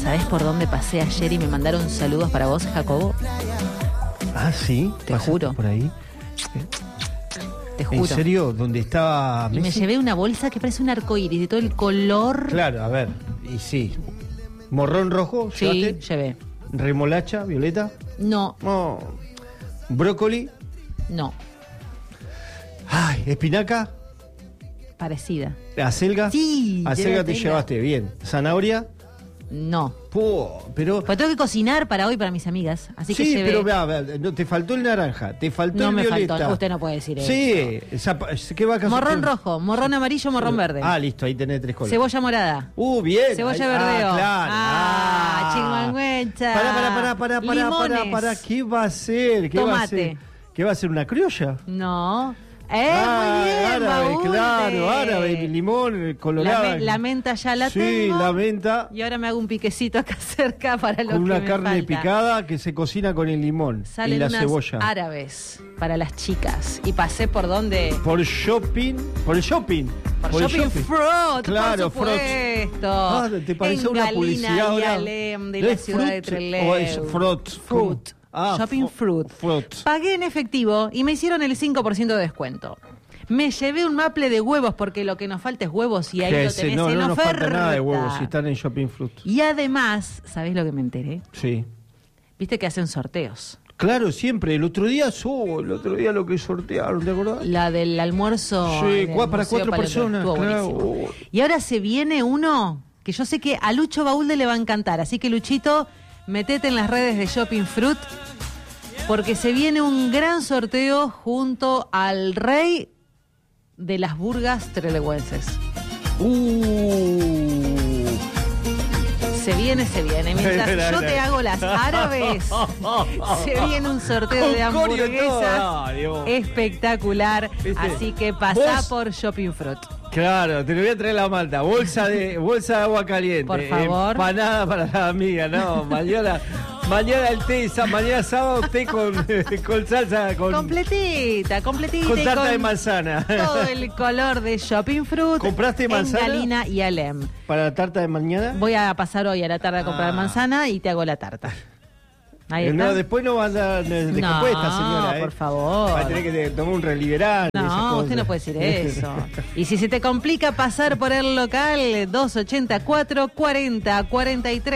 ¿Sabés por dónde pasé ayer y me mandaron saludos para vos, Jacobo? Ah, sí. Te juro. Por ahí. Te juro. ¿En serio? ¿Dónde estaba Messi? Y me llevé una bolsa que parece un arcoíris de todo el color. Claro, a ver. Y sí. ¿Morrón rojo? Sí, ¿Llevaste? llevé. ¿Remolacha? ¿Violeta? No, No. ¿Brócoli? no. Ay, ¿espinaca? Parecida. ¿Acelga? Sí, Acelga te llévatela. llevaste, bien. ¿Zanahoria? No. Pero... Pues tengo que cocinar para hoy para mis amigas. Así que Sí, llevé. pero vea, no, te faltó el naranja, te faltó No el me violeta. faltó. Usted no puede decir eso. Sí, ¿qué va a casar? Morrón rojo, morrón amarillo, morrón verde. Ah, listo, ahí tenés 3 colores. Cebolla morada. Bien. Cebolla Ahí- verdeo. Claro. Chingüengüencha. Para. ¿Qué va a hacer? ¿Qué va a hacer? Tomate. ¿Qué va a hacer? ¿Una criolla? No. Muy bien, árabe, Baúl. claro, árabe, limón, colorado. La menta ya la Sí, tengo. la menta. Y ahora me hago un piquecito acá cerca para lo Con que una me carne falta. picada que se cocina con el limón Salen y la unas cebolla. árabes para las chicas. Y pasé por donde... Por el shopping. Por Shopping Fruit, Claro, por supuesto. Ah, ¿te pareció en una Galina publicidad y ahora? Alem de ¿No la es ciudad de Fruit Trelew. o es Fruit? Fruit. Shopping Fruit. Pagué en efectivo y me hicieron el 5% de descuento. Me llevé un maple de huevos porque lo que nos falta es huevos y ahí lo tenés no, en no nos oferta. falta nada de huevos si están en Shopping Fruit. Y además, ¿sabés lo que me enteré? Sí. Viste que hacen sorteos. Claro, siempre. El otro día lo que sortearon, ¿te acordás? La del almuerzo. Sí, en el para Museo 4 personas. Estuvo Claro. buenísimo. Y ahora se viene uno que yo sé que a Lucho Baúlde le va a encantar. Así que, Luchito, metete en las redes de Shopping Fruit porque se viene un gran sorteo junto al rey de las burgas trelewenses. Se viene. Mientras yo te hago las árabes, se viene un sorteo de hamburguesas espectacular. Así que pasá por Shopping Fruit. Claro, te lo voy a traer la malta. Bolsa de agua caliente. Por favor. Empanada para la amiga, no. Mañana el té, mañana sábado té con salsa. Completita. Con y tarta de manzana. Todo el color de Shopping Fruit. ¿Compraste manzana? En Galina y Alem. ¿Para la tarta de mañana? Voy a pasar hoy a la tarde a comprar manzana y te hago la tarta. Ahí está. No, después no va a andar descompuesta, señora. Por favor. Va a tener que tomar un reliberante. No, usted no puede decir eso. Y si se te complica pasar por el local, 284 40 43.